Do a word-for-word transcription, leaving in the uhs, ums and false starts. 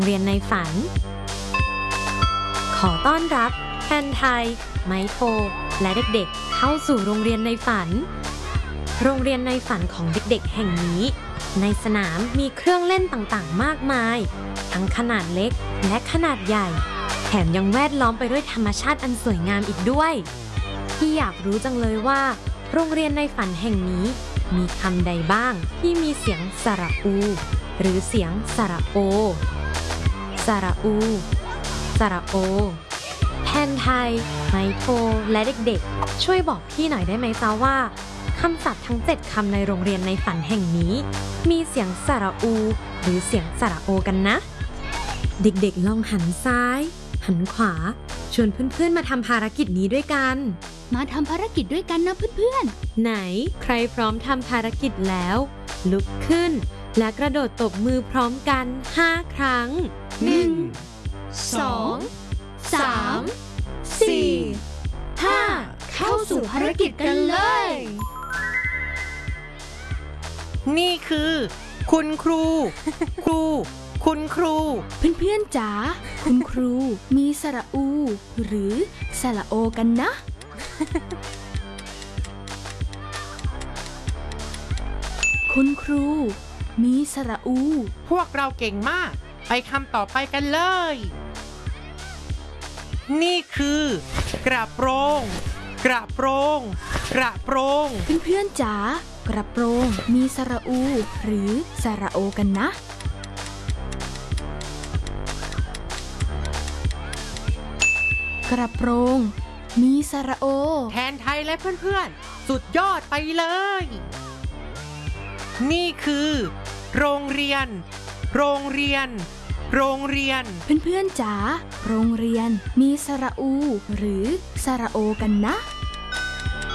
เรียนในฝันขอต้อนรับแทนไทยไมโทและเด็กๆเข้าสู่โรงเรียนในฝันโรงเรียนในฝันของเด็กๆแห่งนี้ในสนามมีเครื่องเล่นต่างๆมากมายทั้งขนาดเล็กและขนาดใหญ่แถมยังแวดล้อมไปด้วยธรรมชาติอันสวยงามอีกด้วยที่อยากรู้จังเลยว่าโรงเรียนในฝันแห่งนี้มีคำใดบ้างที่มีเสียงสระอูหรือเสียงสระโอสระอูสระโอแทนไทยไมโทและเด็กๆช่วยบอกพี่หน่อยได้ไหมจ๊ะว่าคำศัพท์ทั้งเจ็ดคำในโรงเรียนในฝันแห่งนี้มีเสียงสระอูหรือเสียงสระโอกันนะเด็กๆลองหันซ้ายหันขวาชวนเพื่อนๆมาทำภารกิจนี้ด้วยกันมาทำภารกิจด้วยกันนะเพื่อนๆไหนใครพร้อมทำภารกิจแล้วลุกขึ้นและกระโดดตบมือพร้อมกันห้าครั้งหนึ่ง สอง สาม สี่ ห้าเข้าสู่ภารกิจกันเลยนี่คือคุณครู ครูคุณครูเพื่อนๆจ๋าคุณครูมีสระอูหรือสระโอกันนะ คุณครูมีสระอูพวกเราเก่งมากไปคำต่อไปกันเลยนี่คือกระโปรงกระโปรงกระโปรงเพื่อนๆจ๋ากระโปรงมีสระอูหรือสระโอกันนะกระโปรงมีสระโอแทนไทยและเพื่อนๆสุดยอดไปเลยนี่คือโรงเรียนโรงเรียนโรงเรียนเพื่อนๆจ๋าโรงเรียนมีสระอูหรือสระโอกันนะ